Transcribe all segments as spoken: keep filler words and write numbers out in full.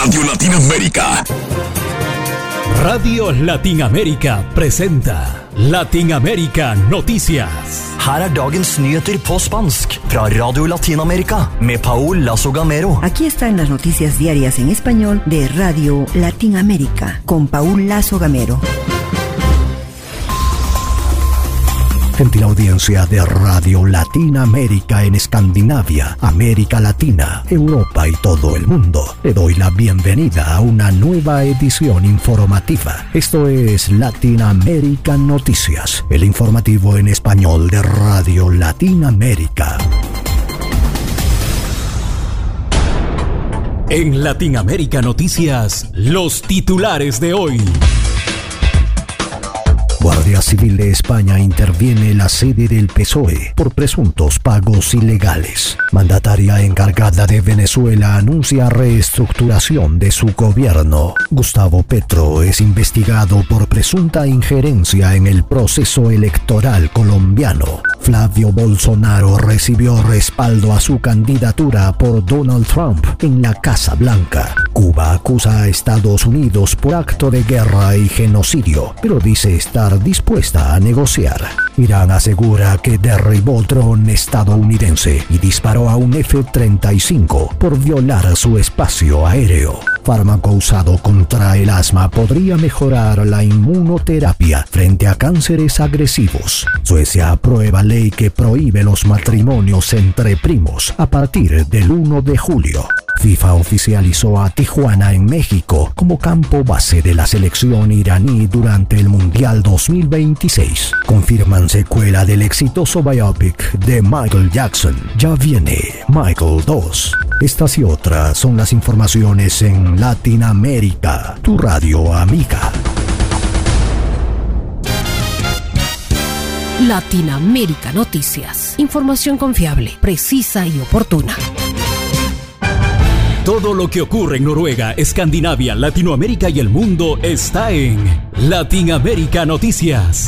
Radio Latinoamérica. Radio Latinoamérica presenta Latinoamérica Noticias. Her er dagens nyheter på spansk fra Radio Latinoamérica med Paul Lazo Gamero. Aquí están las noticias diarias en español de Radio Latinoamérica con Paul Lazo Gamero. Gentil audiencia de Radio Latinoamérica en Escandinavia, América Latina, Europa y todo el mundo. Le doy la bienvenida a una nueva edición informativa. Esto es Latinoamérica Noticias, el informativo en español de Radio Latinoamérica. En Latinoamérica Noticias, los titulares de hoy. Guardia Civil de España interviene en la sede del P S O E por presuntos pagos ilegales. Mandataria encargada de Venezuela anuncia reestructuración de su gobierno. Gustavo Petro es investigado por presunta injerencia en el proceso electoral colombiano. Flavio Bolsonaro recibió respaldo a su candidatura por Donald Trump en la Casa Blanca. Cuba acusa a Estados Unidos por acto de guerra y genocidio, pero dice estar dispuesta a negociar. Irán asegura que derribó dron estadounidense y disparó a un F treinta y cinco por violar su espacio aéreo. Fármaco usado contra el asma podría mejorar la inmunoterapia frente a cánceres agresivos. Suecia aprueba ley que prohíbe los matrimonios entre primos a partir del primero de julio. FIFA oficializó a Tijuana en México como campo base de la selección iraní durante el Mundial dos mil veintiséis. Confirman secuela del exitoso biopic de Michael Jackson. Ya viene Michael dos. Estas y otras son las informaciones en Latinoamérica, tu radio amiga. Latinoamérica Noticias. Información confiable, precisa y oportuna. Todo lo que ocurre en Noruega, Escandinavia, Latinoamérica y el mundo está en Latinoamérica Noticias.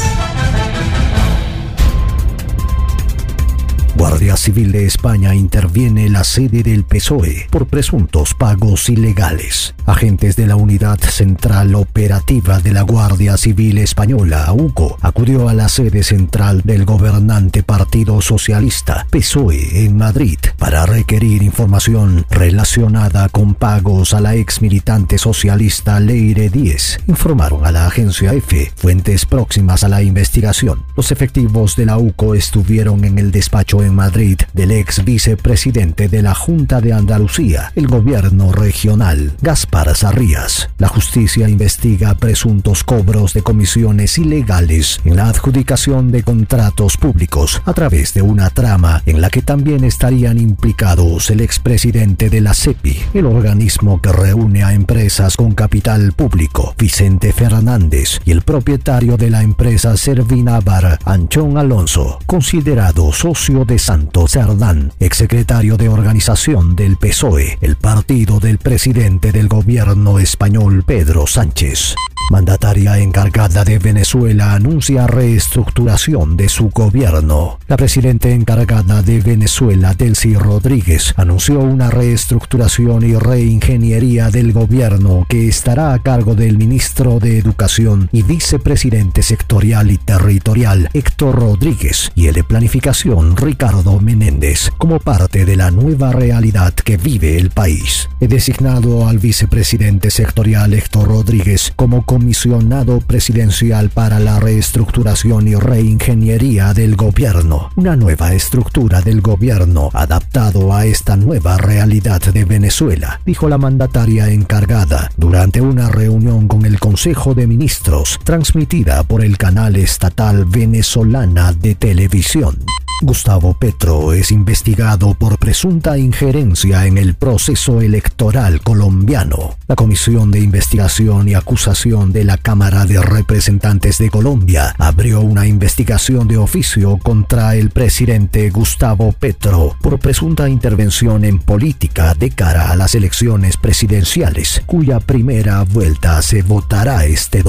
Guardia Civil de España interviene en la sede del P S O E por presuntos pagos ilegales. Agentes de la Unidad Central Operativa de la Guardia Civil Española, U C O, acudió a la sede central del gobernante Partido Socialista, P S O E, en Madrid, para requerir información relacionada con pagos a la ex militante socialista Leire Díez, informaron a la agencia EFE fuentes próximas a la investigación. Los efectivos de la U C O estuvieron en el despacho en Madrid del ex vicepresidente de la Junta de Andalucía, el gobierno regional, Gaspar Sarrías. La justicia investiga presuntos cobros de comisiones ilegales en la adjudicación de contratos públicos a través de una trama en la que también estarían implicados el expresidente de la SEPI, el organismo que reúne a empresas con capital público, Vicente Fernández, y el propietario de la empresa Servinavar, Anchón Alonso, considerado socio de Santos Cerdán, exsecretario de organización del P S O E, el partido del presidente del gobierno español Pedro Sánchez. Mandataria encargada de Venezuela anuncia reestructuración de su gobierno. La presidenta encargada de Venezuela, Delcy Rodríguez, anunció una reestructuración y reingeniería del gobierno que estará a cargo del ministro de Educación y vicepresidente sectorial y territorial, Héctor Rodríguez, y el de Planificación, Ricardo Menéndez, como parte de la nueva realidad que vive el país. He designado al vicepresidente sectorial Héctor Rodríguez como comisionado presidencial para la reestructuración y reingeniería del gobierno, una nueva estructura del gobierno adaptado a esta nueva realidad de Venezuela, dijo la mandataria encargada durante una reunión con el Consejo de Ministros transmitida por el canal estatal venezolana de televisión. Gustavo Petro es investigado por presunta injerencia en el proceso electoral colombiano. La Comisión de Investigación y Acusación de la Cámara de Representantes de Colombia abrió una investigación de oficio contra el presidente Gustavo Petro por presunta intervención en política de cara a las elecciones presidenciales, cuya primera vuelta se votará este